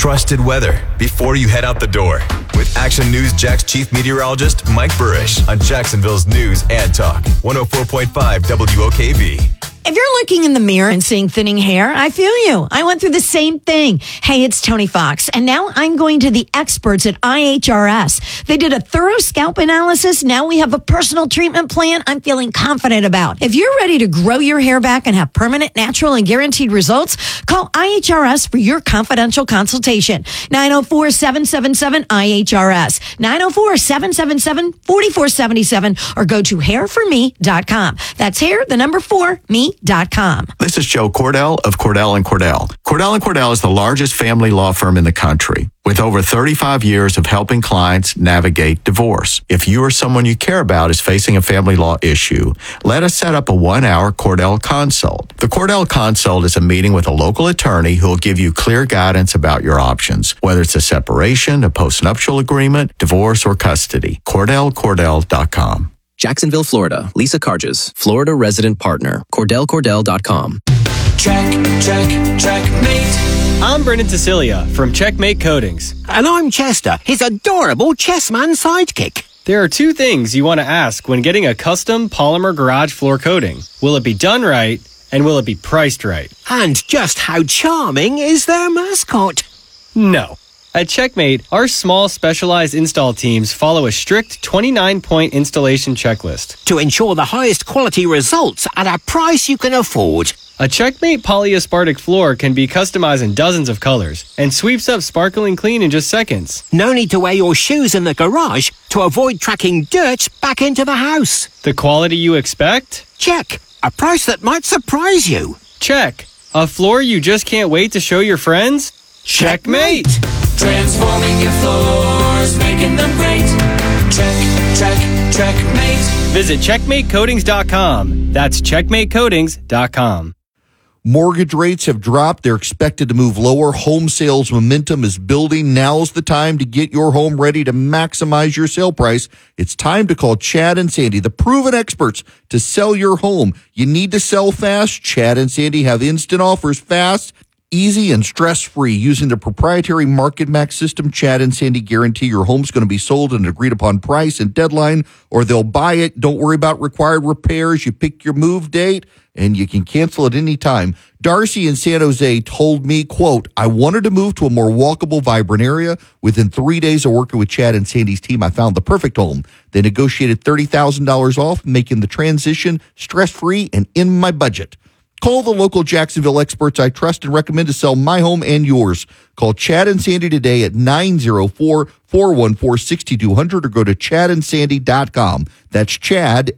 trusted weather before you head out the door. With Action News Jack's chief meteorologist, Mike Burrish, on Jacksonville's News and Talk, 104.5 WOKV. If you're looking in the mirror and seeing thinning hair, I feel you. I went through the same thing. Hey, it's Tony Fox, and now I'm going to the experts at IHRS. They did a thorough scalp analysis. Now we have a personal treatment plan I'm feeling confident about. If you're ready to grow your hair back and have permanent, natural, and guaranteed results, call IHRS for your confidential consultation. 904-777-IHRS, 904-777-4477, or go to hairforme.com. That's hair4me.com. This is Joe Cordell of Cordell & Cordell. Cordell & Cordell is the largest family law firm in the country with over 35 years of helping clients navigate divorce. If you or someone you care about is facing a family law issue, let us set up a 1-hour Cordell Consult. The Cordell Consult is a meeting with a local attorney who will give you clear guidance about your options, whether it's a separation, a postnuptial agreement, divorce, or custody. CordellCordell.com. Jacksonville, Florida. Lisa Carges, Florida resident partner. CordellCordell.com. Checkmate. I'm Brendan Cecilia from Checkmate Coatings. And I'm Chester, his adorable chessman sidekick. There are two things you want to ask when getting a custom polymer garage floor coating. Will it be done right, and will it be priced right? And just how charming is their mascot? No. At Checkmate, our small specialized install teams follow a strict 29-point installation checklist to ensure the highest quality results at a price you can afford. A Checkmate polyaspartic floor can be customized in dozens of colors and sweeps up sparkling clean in just seconds. No need to wear your shoes in the garage to avoid tracking dirt back into the house. The quality you expect? Check. A price that might surprise you. Check. A floor you just can't wait to show your friends? Checkmate! Transforming your floors, making them great. Checkmate. Visit CheckmateCoatings.com. That's CheckmateCoatings.com. Mortgage rates have dropped. They're expected to move lower. Home sales momentum is building. Now's the time to get your home ready to maximize your sale price. It's time to call Chad and Sandy, the proven experts to sell your home. You need to sell fast. Chad and Sandy have instant offers, fast, easy, and stress-free. Using the proprietary Market Max system, Chad and Sandy guarantee your home's going to be sold at an agreed-upon price and deadline, or they'll buy it. Don't worry about required repairs. You pick your move date, and you can cancel at any time. Darcy in San Jose told me, quote, I wanted to move to a more walkable, vibrant area. Within 3 days of working with Chad and Sandy's team, I found the perfect home. They negotiated $30,000 off, making the transition stress-free and in my budget. Call the local Jacksonville experts I trust and recommend to sell my home and yours. Call Chad and Sandy today at 904-414-6200 or go to chadandsandy.com. That's Chad,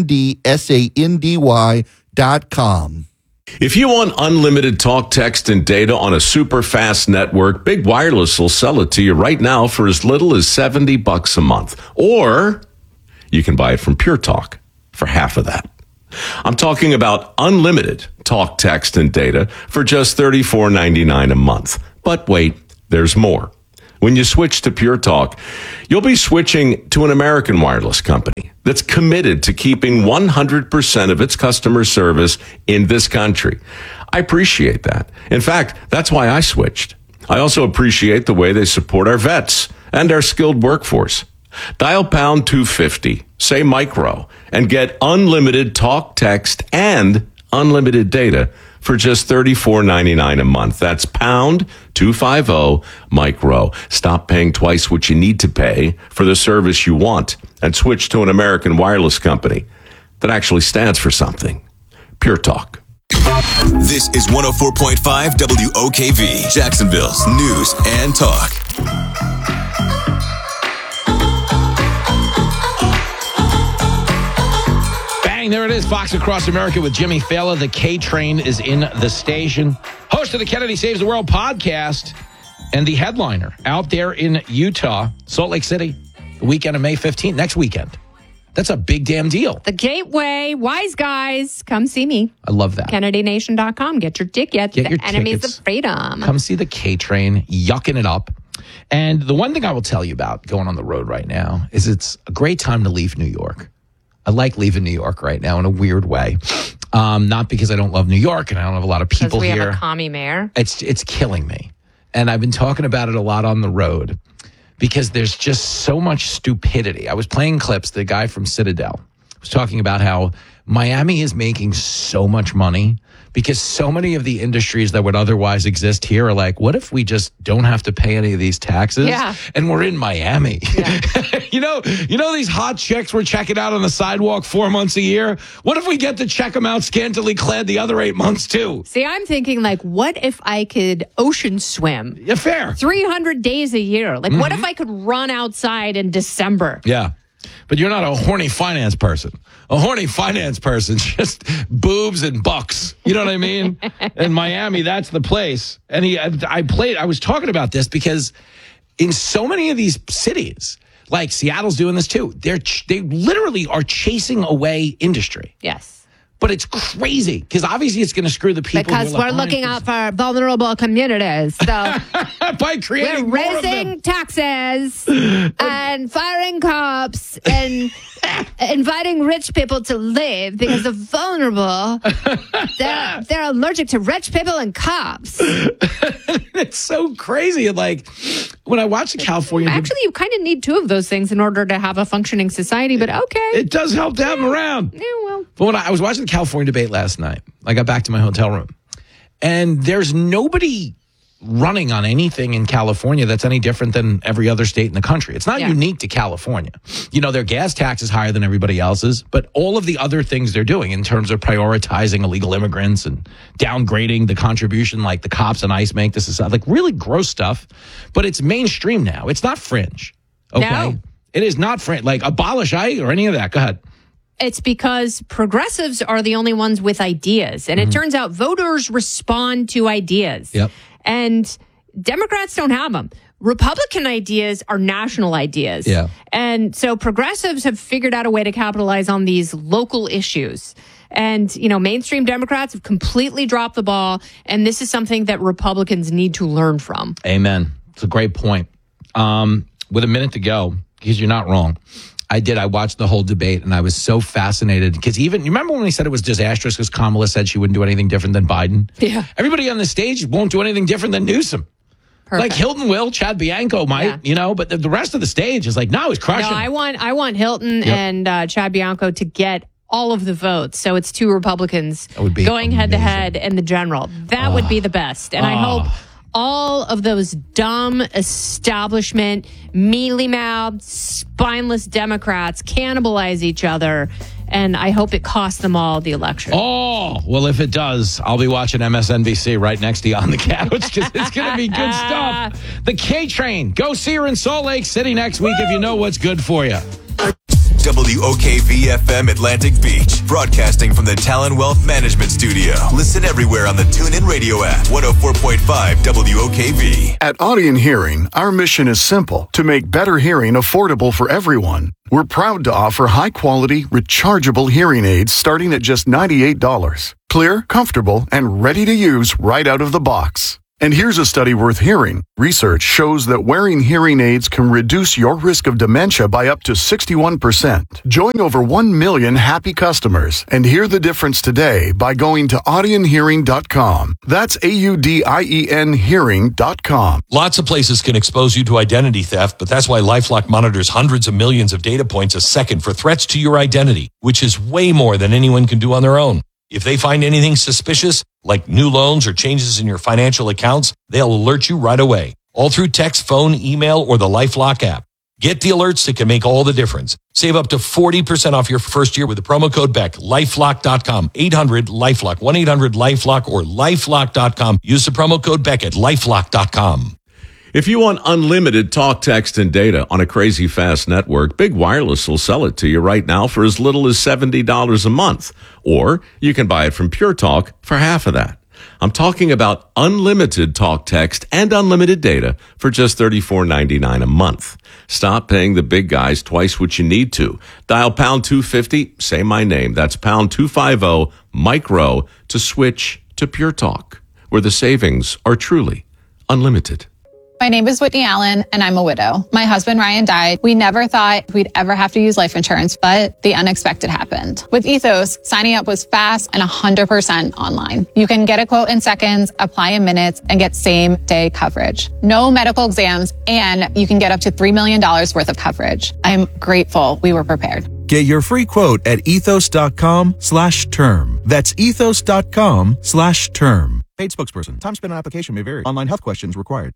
ANDSANDY.com. If you want unlimited talk, text, and data on a super fast network, Big Wireless will sell it to you right now for as little as $70 a month. Or you can buy it from Pure Talk for half of that. I'm talking about unlimited talk, text, and data for just $34.99 a month. But wait, there's more. When you switch to Pure Talk, you'll be switching to an American wireless company that's committed to keeping 100% of its customer service in this country. I appreciate that. In fact, that's why I switched. I also appreciate the way they support our vets and our skilled workforce. Dial pound 250, say micro, and get unlimited talk, text, and unlimited data for just $34.99 a month. That's pound 250 micro. Stop paying twice what you need to pay for the service you want and switch to an American wireless company that actually stands for something. Pure Talk. This is 104.5 WOKV, Jacksonville's News and Talk. There it is, Fox Across America with Jimmy Fallon. The K-Train is in the station. Host of the Kennedy Saves the World podcast and the headliner out there in Utah, Salt Lake City, the weekend of May 15th, next weekend. That's a big damn deal. The Gateway, Wise Guys, come see me. I love that. KennedyNation.com. Get your tickets. Get your Enemies tickets. of Freedom. Come see the K-Train, yucking it up. And the one thing I will tell you about going on the road right now is it's a great time to leave New York. I like leaving New York right now in a weird way. Not because I don't love New York and I don't have a lot of people because we here. have a commie mayor. It's killing me. And I've been talking about it a lot on the road because there's just so much stupidity. I was playing clips. The guy from Citadel was talking about how Miami is making so much money because so many of the industries that would otherwise exist here are like, what if we just don't have to pay any of these taxes? Yeah. And we're in Miami. Yeah. you know these hot chicks we're checking out on the sidewalk 4 months a year? What if we get to check them out scantily clad the other 8 months too? See, I'm thinking like, what if I could ocean swim? Yeah, fair. 300 days a year. Like, what if I could run outside in December? Yeah. But you're not a horny finance person. A horny finance person, just boobs and bucks. You know what I mean? In Miami, that's the place. And I was talking about this because in so many of these cities, like Seattle's doing this too, they literally are chasing away industry. Yes. But it's crazy because obviously it's going to screw the people. Because we're looking out for vulnerable communities. So by creating we're raising taxes and firing cops and inviting rich people to leave because the vulnerable, they're allergic to rich people and cops. It's so crazy. And like when I watch the California, actually, you kind of need two of those things in order to have a functioning society. But okay, it does help to have them around. Yeah, well. But when I was watching the California debate last night, I got back to my hotel room, and there's nobody running on anything in California that's any different than every other state in the country. It's not unique to California. You know, their gas tax is higher than everybody else's, but all of the other things they're doing in terms of prioritizing illegal immigrants and downgrading the contribution like the cops and ICE make, this is like really gross stuff, but it's mainstream now. It's not fringe. Okay. No. It is not fringe. Like abolish ICE or any of that. Go ahead. It's because progressives are the only ones with ideas. And it turns out voters respond to ideas. Yep. And Democrats don't have them. Republican ideas are national ideas. Yeah. And so progressives have figured out a way to capitalize on these local issues. And, you know, mainstream Democrats have completely dropped the ball. And this is something that Republicans need to learn from. Amen. It's a great point. With a minute to go, because you're not wrong. I watched the whole debate and I was so fascinated because you remember when he said it was disastrous because Kamala said she wouldn't do anything different than Biden? Yeah. Everybody on the stage won't do anything different than Newsom. Perfect. Like Hilton will, Chad Bianco might, but the rest of the stage is like, no, he's crushing. No, I want Hilton and Chad Bianco to get all of the votes. So it's two Republicans going head to head in the general. That would be the best. And I hope all of those dumb establishment, mealy-mouthed, spineless Democrats cannibalize each other, and I hope it costs them all the election. Oh, well, if it does, I'll be watching MSNBC right next to you on the couch because it's going to be good stuff. The K-Train. Go see her in Salt Lake City next week if you know what's good for you. WOKV-FM Atlantic Beach, broadcasting from the Talon Wealth Management Studio. Listen everywhere on the TuneIn Radio app, 104.5 WOKV. At Audion Hearing, our mission is simple, to make better hearing affordable for everyone. We're proud to offer high-quality, rechargeable hearing aids starting at just $98. Clear, comfortable, and ready to use right out of the box. And here's a study worth hearing. Research shows that wearing hearing aids can reduce your risk of dementia by up to 61%. Join over 1 million happy customers and hear the difference today by going to audionhearing.com. That's AUDIEN hearing.com. Lots of places can expose you to identity theft, but that's why LifeLock monitors hundreds of millions of data points a second for threats to your identity, which is way more than anyone can do on their own. If they find anything suspicious, like new loans or changes in your financial accounts, they'll alert you right away, all through text, phone, email, or the LifeLock app. Get the alerts that can make all the difference. Save up to 40% off your first year with the promo code BECK. LifeLock.com, 800-LifeLock, 1-800-LifeLock, or LifeLock.com. Use the promo code BECK at LifeLock.com. If you want unlimited talk, text, and data on a crazy fast network, Big Wireless will sell it to you right now for as little as $70 a month. Or you can buy it from Pure Talk for half of that. I'm talking about unlimited talk, text, and unlimited data for just $34.99 a month. Stop paying the big guys twice what you need to. Dial pound 250, say my name. That's pound 250, Mike Rowe, to switch to Pure Talk, where the savings are truly unlimited. My name is Whitney Allen, and I'm a widow. My husband, Ryan, died. We never thought we'd ever have to use life insurance, but the unexpected happened. With Ethos, signing up was fast and 100% online. You can get a quote in seconds, apply in minutes, and get same-day coverage. No medical exams, and you can get up to $3 million worth of coverage. I'm grateful we were prepared. Get your free quote at ethos.com/term. That's ethos.com/term. Paid spokesperson. Time spent on application may vary. Online health questions required.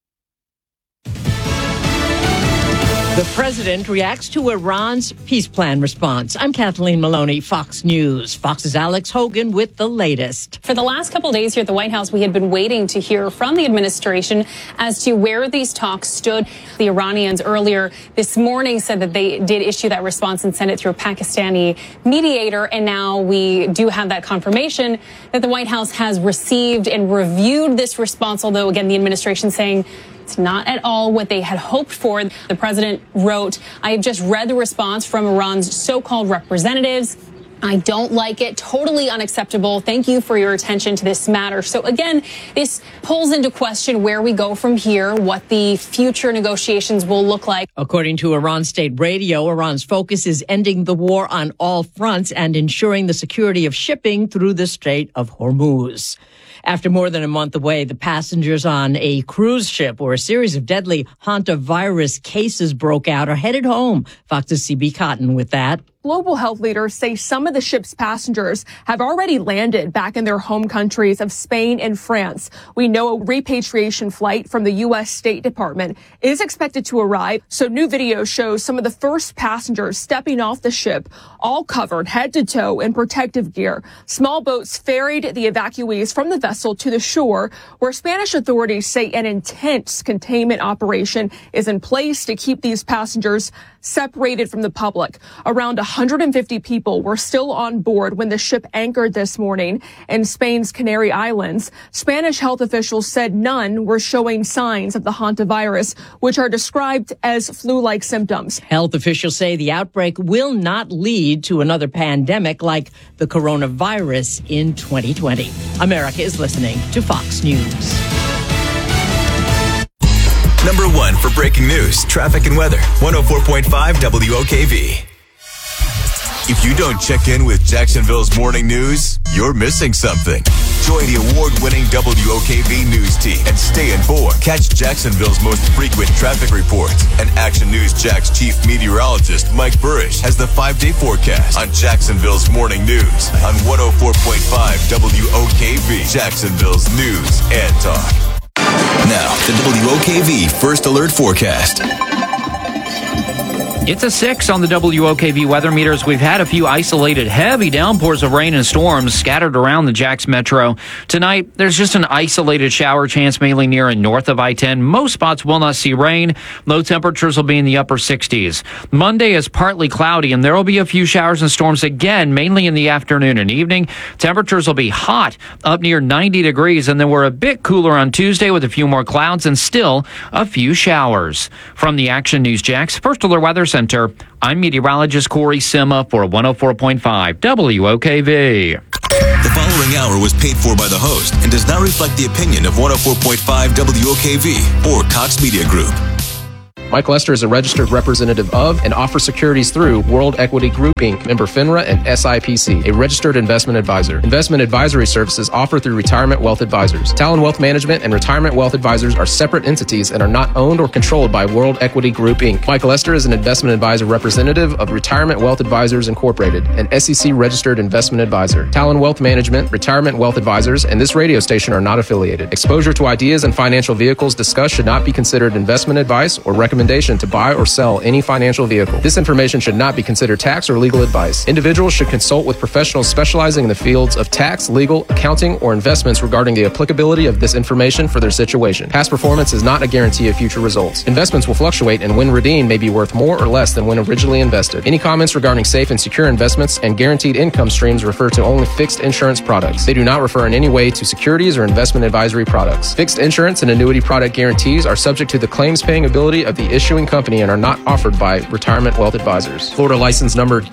The president reacts to Iran's peace plan response. I'm Kathleen Maloney, Fox News. Fox's Alex Hogan with the latest. For the last couple of days here at the White House, we had been waiting to hear from the administration as to where these talks stood. The Iranians earlier this morning said that they did issue that response and send it through a Pakistani mediator. And now we do have that confirmation that the White House has received and reviewed this response, although, again, the administration saying it's not at all what they had hoped for. The president wrote, "I have just read the response from Iran's so-called representatives. I don't like it. Totally unacceptable. Thank you for your attention to this matter." So again, this pulls into question where we go from here, what the future negotiations will look like. According to Iran State Radio, Iran's focus is ending the war on all fronts and ensuring the security of shipping through the Strait of Hormuz. After more than a month away, the passengers on a cruise ship where a series of deadly hantavirus cases broke out are headed home. Fox's CB Cotton with that. Global health leaders say some of the ship's passengers have already landed back in their home countries of Spain and France. We know a repatriation flight from the U.S. State Department is expected to arrive. So new video shows some of the first passengers stepping off the ship, all covered head to toe in protective gear. Small boats ferried the evacuees from the vessel to the shore, where Spanish authorities say an intense containment operation is in place to keep these passengers separated from the public. Around 150 people were still on board when the ship anchored this morning in Spain's Canary Islands. Spanish health officials said none were showing signs of the hantavirus, which are described as flu-like symptoms. Health officials say the outbreak will not lead to another pandemic like the coronavirus in 2020. America is listening to Fox News. Number one for breaking news, traffic, and weather. 104.5 WOKV. If you don't check in with Jacksonville's morning news, you're missing something. Join the award-winning WOKV news team and stay informed. Catch Jacksonville's most frequent traffic reports. And Action News Jack's chief meteorologist, Mike Burrish, has the 5-day forecast on Jacksonville's morning news on 104.5 WOKV, Jacksonville's news and talk. Now, the WOKV First Alert Forecast. It's a 6 on the WOKV weather meters. We've had a few isolated heavy downpours of rain and storms scattered around the Jacks Metro. Tonight, there's just an isolated shower chance mainly near and north of I-10. Most spots will not see rain. Low temperatures will be in the upper 60s. Monday is partly cloudy, and there will be a few showers and storms again, mainly in the afternoon and evening. Temperatures will be hot, up near 90 degrees, and then we're a bit cooler on Tuesday with a few more clouds and still a few showers. From the Action News Jacks First Alert Weather Center, I'm meteorologist Corey Sima for 104.5 WOKV. The following hour was paid for by the host and does not reflect the opinion of 104.5 WOKV or Cox Media Group. Mike Lester is a registered representative of and offers securities through World Equity Group, Inc., member FINRA and SIPC, a registered investment advisor. Investment advisory services offered through Retirement Wealth Advisors. Talon Wealth Management and Retirement Wealth Advisors are separate entities and are not owned or controlled by World Equity Group, Inc. Mike Lester is an investment advisor representative of Retirement Wealth Advisors Incorporated, an SEC registered investment advisor. Talon Wealth Management, Retirement Wealth Advisors, and this radio station are not affiliated. Exposure to ideas and financial vehicles discussed should not be considered investment advice or recommendation to buy or sell any financial vehicle. This information should not be considered tax or legal advice. Individuals should consult with professionals specializing in the fields of tax, legal, accounting, or investments regarding the applicability of this information for their situation. Past performance is not a guarantee of future results. Investments will fluctuate, and when redeemed may be worth more or less than when originally invested. Any comments regarding safe and secure investments and guaranteed income streams refer to only fixed insurance products. They do not refer in any way to securities or investment advisory products. Fixed insurance and annuity product guarantees are subject to the claims paying ability of the issuing company and are not offered by Retirement Wealth Advisors. Florida license number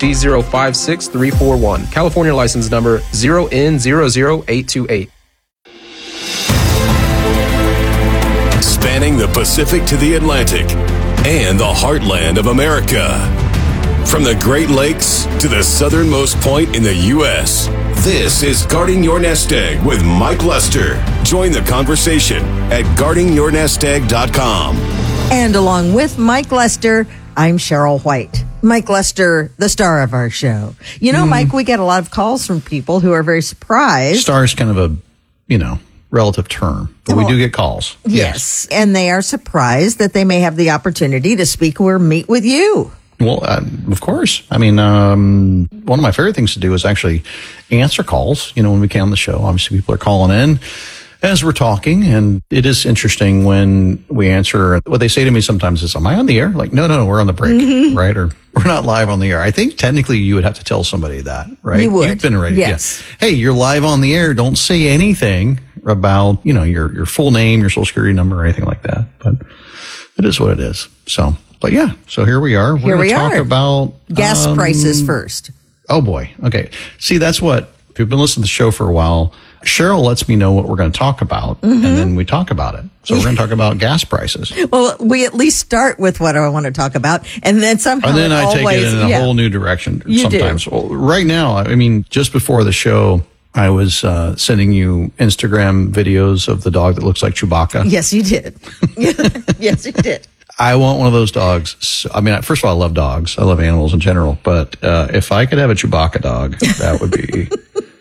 D056341. California license number 0N00828. spanning the Pacific to the Atlantic and the heartland of America. From the Great Lakes to the southernmost point in the U.S., this is Guarding Your Nest Egg with Mike Lester. Join the conversation at guardingyournestegg.com. And along with Mike Lester, I'm Cheryl White. Mike Lester, the star of our show. You know, Mike, we get a lot of calls from people who are very surprised. Star is kind of a, relative term, but we do get calls. Yes. And they are surprised that they may have the opportunity to speak or meet with you. Well, of course. I mean, one of my favorite things to do is actually answer calls, when we can on the show. Obviously, people are calling in as we're talking, and it is interesting when we answer. What they say to me sometimes is, am I on the air? Like, no, we're on the break, right? Or we're not live on the air. I think technically you would have to tell somebody that, right? You would. You've been ready. Yes. Yeah. Hey, you're live on the air. Don't say anything about, your full name, your social security number, or anything like that. But it is what it is. So, but yeah, so here we are. We're going to talk about gas prices first. Oh boy. Okay. See, that's what, if you've been listening to the show for a while, Cheryl lets me know what we're going to talk about, and then we talk about it. So we're going to talk about gas prices. Well, we at least start with what I want to talk about, and then somehow and then I take it in a whole new direction sometimes. Do. Well, right now, I mean, just before the show, I was sending you Instagram videos of the dog that looks like Chewbacca. Yes, you did. Yes, you did. I want one of those dogs. So, I mean, first of all, I love dogs. I love animals in general. But if I could have a Chewbacca dog, that would be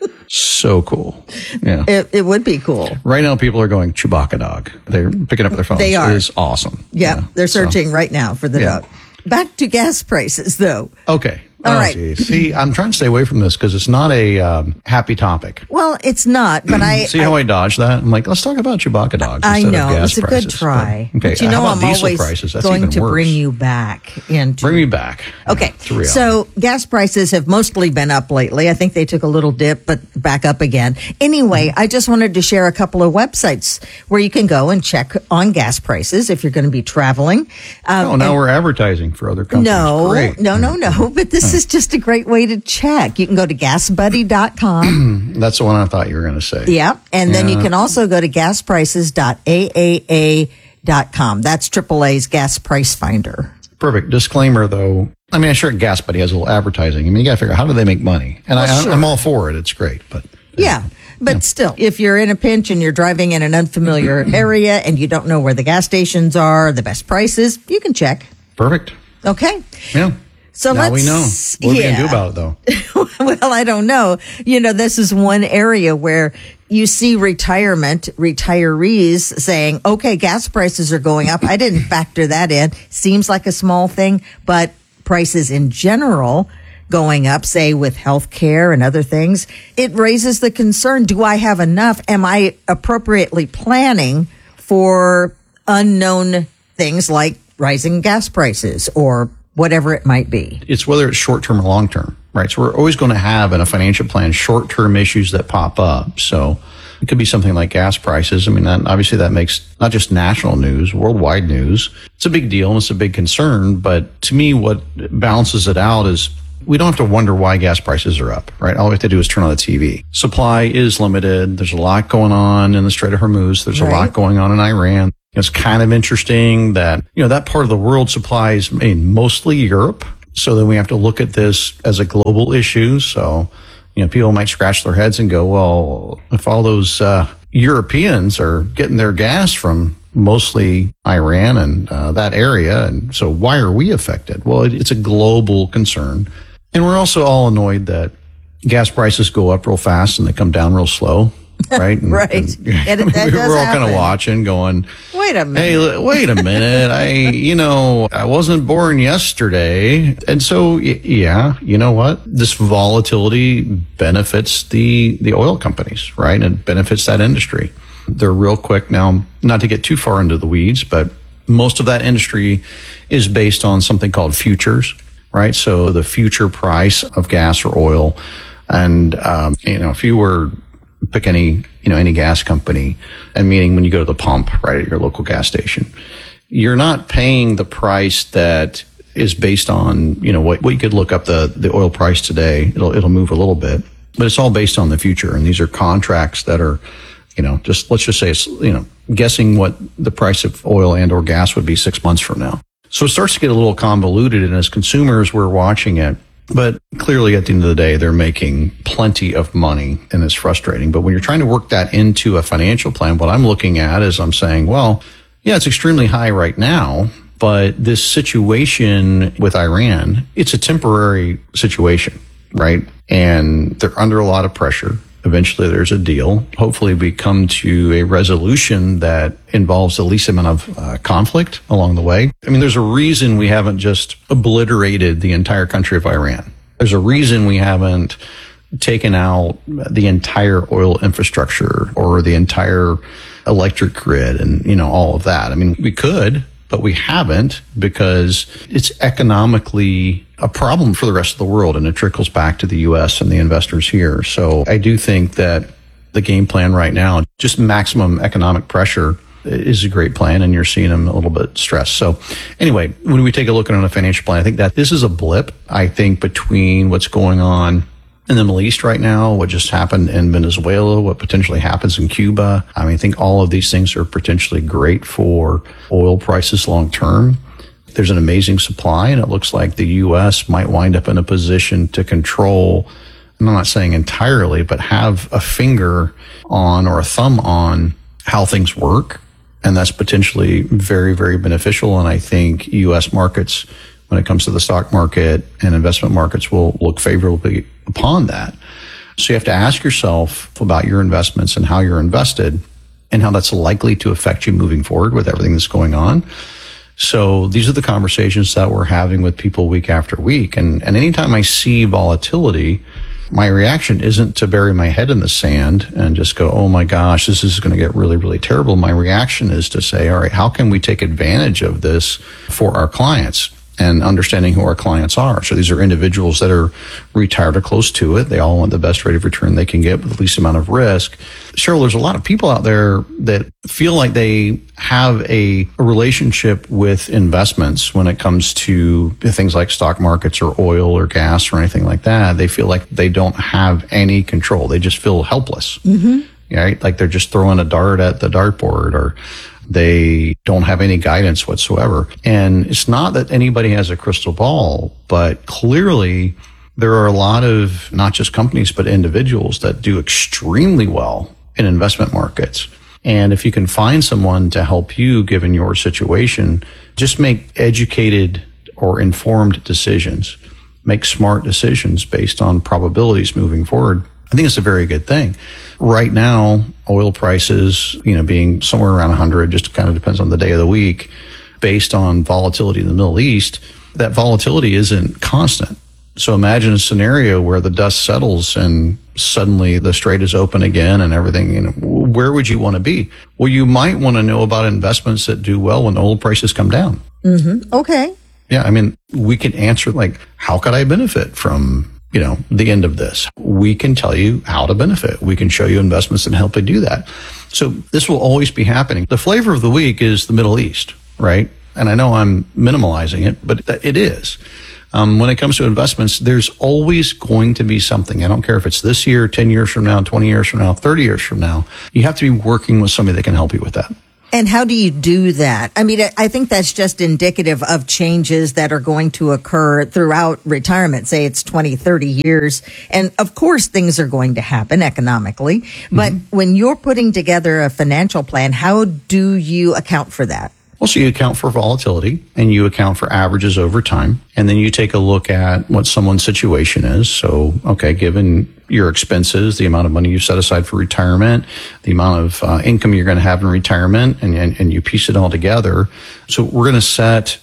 so cool. Yeah, it would be cool. Right now, people are going Chewbacca dog. They're picking up their phones. They are. It is awesome. Yeah, they're searching right now for the dog. Back to gas prices, though. Okay. All right. Geez. See, I'm trying to stay away from this because it's not a happy topic. Well, it's not, but See how I dodged that? I'm like, let's talk about Chewbacca dogs. I know. Of gas it's a prices. good try. But, okay. But how about I'm diesel always prices? That's going even to worse. bring you back into. Bring me back. Okay. So gas prices have mostly been up lately. I think they took a little dip, but back up again. Anyway, I just wanted to share a couple of websites where you can go and check on gas prices if you're going to be traveling. Now we're advertising for other companies. No. But this is just a great way to check. You can go to gasbuddy.com. That's the one I thought you were going to say. Yeah. And then you can also go to gasprices.aaa.com. That's AAA's gas price finder. Perfect. Disclaimer, though. I mean, I'm sure Gas Buddy has a little advertising. I mean, you got to figure out how do they make money? And I'm all for it. It's great. But still, if you're in a pinch and you're driving in an unfamiliar area and you don't know where the gas stations are, the best prices, you can check. Perfect. Okay. Yeah. So now we know. What are we going to do about it, though? Well, I don't know. This is one area where you see retirees saying, okay, gas prices are going up. I didn't factor that in. Seems like a small thing, but prices in general going up, say with health care and other things, it raises the concern. Do I have enough? Am I appropriately planning for unknown things like rising gas prices or whatever it might be? It's whether it's short-term or long-term, right? So we're always going to have in a financial plan short-term issues that pop up. So it could be something like gas prices. I mean, obviously that makes not just national news, worldwide news. It's a big deal and it's a big concern. But to me, what balances it out is we don't have to wonder why gas prices are up, right? All we have to do is turn on the TV. Supply is limited. There's a lot going on in the Strait of Hormuz. There's a lot going on in Iran. It's kind of interesting that, that part of the world supplies mostly Europe. So then we have to look at this as a global issue. So, people might scratch their heads and go, well, if all those Europeans are getting their gas from mostly Iran and that area, and so why are we affected? Well, it's a global concern. And we're also all annoyed that gas prices go up real fast and they come down real slow. Right? Right. And we're all kind of watching going, wait a minute. Hey, wait a minute. I wasn't born yesterday. And so, yeah, you know what? This volatility benefits the oil companies, right? And it benefits that industry. They're real quick now, not to get too far into the weeds, but most of that industry is based on something called futures, right? So the future price of gas or oil. And, if you were pick any gas company, and meaning when you go to the pump, right, at your local gas station, you're not paying the price that is based on, what you could look up the oil price today. It'll move a little bit, but it's all based on the future. And these are contracts that are, let's just say it's, guessing what the price of oil and or gas would be 6 months from now. So it starts to get a little convoluted, and as consumers, we're watching it. But clearly, at the end of the day, they're making plenty of money, and it's frustrating. But when you're trying to work that into a financial plan, what I'm looking at is I'm saying, well, yeah, it's extremely high right now, but this situation with Iran, it's a temporary situation, right? And they're under a lot of pressure. Eventually, there's a deal. Hopefully, we come to a resolution that involves the least amount of conflict along the way. I mean, there's a reason we haven't just obliterated the entire country of Iran. There's a reason we haven't taken out the entire oil infrastructure or the entire electric grid and, all of that. I mean, we could, but we haven't because it's economically a problem for the rest of the world, and it trickles back to the U.S. and the investors here. So I do think that the game plan right now, just maximum economic pressure, is a great plan, and you're seeing them a little bit stressed. So anyway, when we take a look at a financial plan, I think that this is a blip, I think, between what's going on in the Middle East right now, what just happened in Venezuela, what potentially happens in Cuba. I mean, I think all of these things are potentially great for oil prices long term. There's an amazing supply, and it looks like the U.S. might wind up in a position to control, I'm not saying entirely, but have a finger on or a thumb on how things work. And that's potentially very, very beneficial. And I think U.S. markets, when it comes to the stock market and investment markets, will look favorably upon that. So you have to ask yourself about your investments and how you're invested and how that's likely to affect you moving forward with everything that's going on. So these are the conversations that we're having with people week after week. And anytime I see volatility, my reaction isn't to bury my head in the sand and just go, oh my gosh, this is going to get really, really terrible. My reaction is to say, all right, how can we take advantage of this for our clients? And understanding who our clients are. So these are individuals that are retired or close to it. They all want the best rate of return they can get with the least amount of risk. Cheryl, there's a lot of people out there that feel like they have a relationship with investments when it comes to things like stock markets or oil or gas or anything like that. They feel like they don't have any control. They just feel helpless. Mm-hmm. Right? Like they're just throwing a dart at the dartboard, or they don't have any guidance whatsoever. And it's not that anybody has a crystal ball, but clearly there are a lot of not just companies, but individuals that do extremely well in investment markets. And if you can find someone to help you, given your situation, just make educated or informed decisions, make smart decisions based on probabilities moving forward. I think it's a very good thing. Right now, oil prices, being somewhere around 100, just kind of depends on the day of the week, based on volatility in the Middle East, that volatility isn't constant. So imagine a scenario where the dust settles and suddenly the strait is open again and everything, where would you want to be? Well, you might want to know about investments that do well when oil prices come down. Mm-hmm. Okay. Yeah. I mean, we can answer how could I benefit from the end of this? We can tell you how to benefit. We can show you investments and help you do that. So this will always be happening. The flavor of the week is the Middle East, right? And I know I'm minimalizing it, but it is. When it comes to investments, there's always going to be something. I don't care if it's this year, 10 years from now, 20 years from now, 30 years from now. You have to be working with somebody that can help you with that. And how do you do that? I mean, I think that's just indicative of changes that are going to occur throughout retirement. Say it's 20, 30 years. And of course, things are going to happen economically. But when you're putting together a financial plan, how do you account for that? Well, so you account for volatility and you account for averages over time. And then you take a look at what someone's situation is. So, okay, given your expenses, the amount of money you set aside for retirement, the amount of income you're going to have in retirement, and you piece it all together. So we're going to set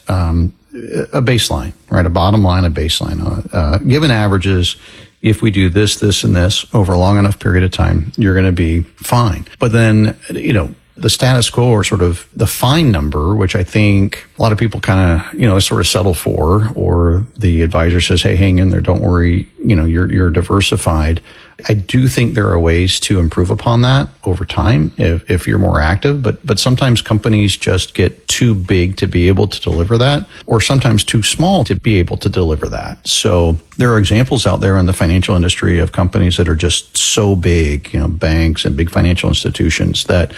a baseline, right? A bottom line, a baseline. Given averages, if we do this, this, and this over a long enough period of time, you're going to be fine. But then, the status quo, or sort of the fine number, which I think a lot of people kind of, sort of settle for, or the advisor says, hey, hang in there, don't worry, you're diversified. I do think there are ways to improve upon that over time if you're more active, but sometimes companies just get too big to be able to deliver that, or sometimes too small to be able to deliver that. So there are examples out there in the financial industry of companies that are just so big, banks and big financial institutions that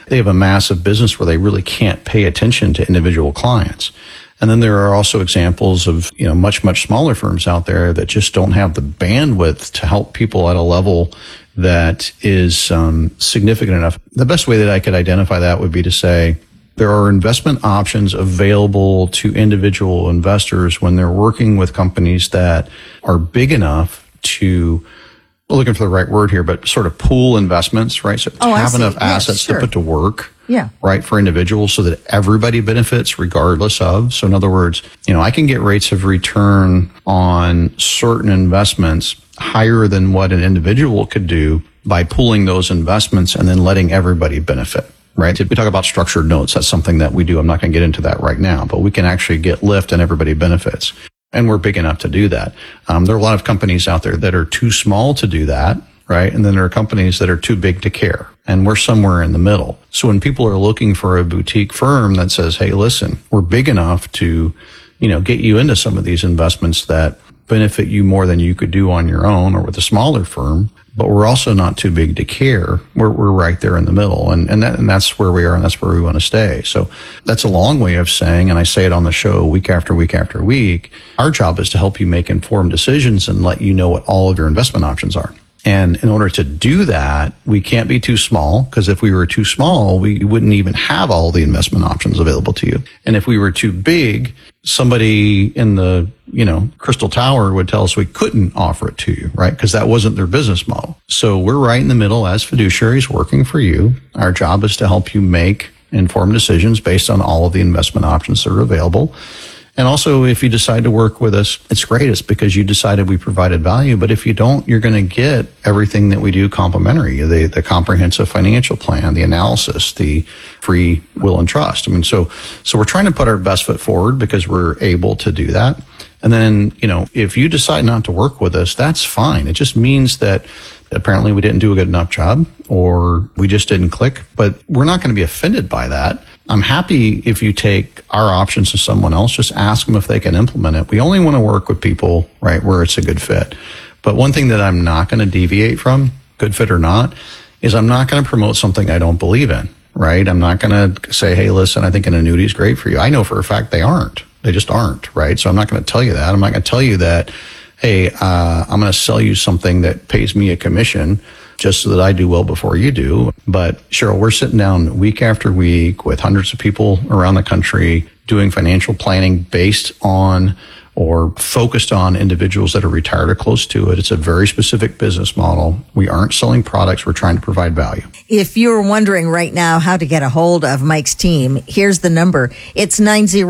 they have a massive business where they really can't pay attention to individual clients. And then there are also examples of, much, much smaller firms out there that just don't have the bandwidth to help people at a level that is significant enough. The best way that I could identify that would be to say there are investment options available to individual investors when they're working with companies that are big enough to, looking for the right word here, but sort of pool investments, right? So have enough assets to put to work. Yeah. Right, for individuals so that everybody benefits regardless of. So in other words, I can get rates of return on certain investments higher than what an individual could do by pooling those investments and then letting everybody benefit. Right. If we talk about structured notes, that's something that we do. I'm not going to get into that right now, but we can actually get lift and everybody benefits. And we're big enough to do that. There are a lot of companies out there that are too small to do that. Right. And then there are companies that are too big to care. And we're somewhere in the middle. So when people are looking for a boutique firm that says, hey, listen, we're big enough to, get you into some of these investments that benefit you more than you could do on your own or with a smaller firm, but we're also not too big to care. We're right there in the middle. And that's where we are, and that's where we want to stay. So that's a long way of saying, and I say it on the show week after week after week, our job is to help you make informed decisions and let you know what all of your investment options are. And in order to do that, we can't be too small, because if we were too small, we wouldn't even have all the investment options available to you. And if we were too big, somebody in the, Crystal Tower would tell us we couldn't offer it to you, right? Because that wasn't their business model. So we're right in the middle as fiduciaries working for you. Our job is to help you make informed decisions based on all of the investment options that are available. And also, if you decide to work with us, it's great. It's because you decided we provided value. But if you don't, you're going to get everything that we do complimentary, the comprehensive financial plan, the analysis, the free will and trust. So we're trying to put our best foot forward because we're able to do that. And then, if you decide not to work with us, that's fine. It just means that apparently we didn't do a good enough job or we just didn't click. But we're not going to be offended by that. I'm happy if you take our options to someone else, just ask them if they can implement it. We only want to work with people, right, where it's a good fit. But one thing that I'm not going to deviate from, good fit or not, is I'm not going to promote something I don't believe in, right? I'm not going to say, hey, listen, I think an annuity is great for you. I know for a fact they aren't. They just aren't, right? So I'm not going to tell you that. I'm not going to tell you that, hey, I'm going to sell you something that pays me a commission just so that I do well before you do. But Cheryl, we're sitting down week after week with hundreds of people around the country doing financial planning based on or focused on individuals that are retired or close to it. It's a very specific business model. We aren't selling products. We're trying to provide value. If you're wondering right now how to get a hold of Mike's team, here's the number. It's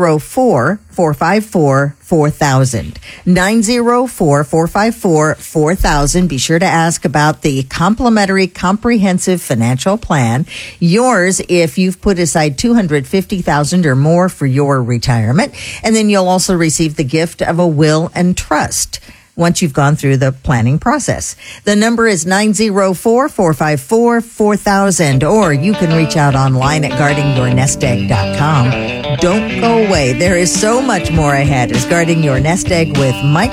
904-454-4000. 904-454-4000. Be sure to ask about the complimentary comprehensive financial plan. Yours if you've put aside $250,000 or more for your retirement. And then you'll also receive the gift of a will and trust once you've gone through the planning process. The number is 904-454-4000, or you can reach out online at guardingyournestegg.com. Don't go away. There is so much more ahead as Guarding Your Nest Egg with Mike